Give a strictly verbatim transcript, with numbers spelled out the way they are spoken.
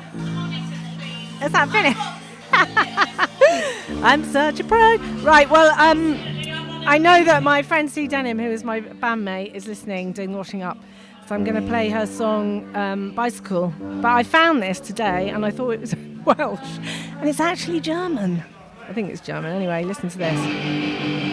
Is that finished? I'm such a pro. Right, well, um, I know that my friend Sue Denham, who is my bandmate, is listening, doing washing up. So I'm going to play her song um, Bicycle. But I found this today and I thought it was Welsh. And it's actually German. I think it's German. Anyway, listen to this.